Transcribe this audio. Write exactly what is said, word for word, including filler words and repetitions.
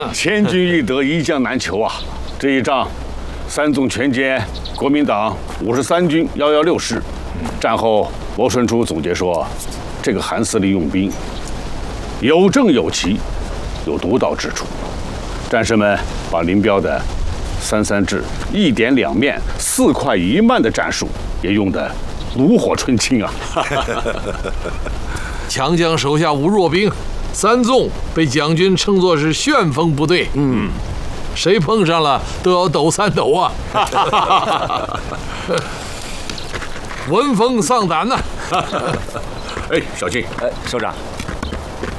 千军易得，一将难求啊！这一仗，三纵全歼国民党五十三军幺幺六师。战后，牟春初总结说，这个韩司令用兵有正有奇，有独到之处。战士们把林彪的三三制、一点两面、四快一慢的战术也用得炉火纯青啊！ 强将手下无弱兵，三纵被蒋军称作是旋风部队。嗯，谁碰上了都要抖三抖啊！闻风丧胆呐！ 哎，小庆， 哎，首长，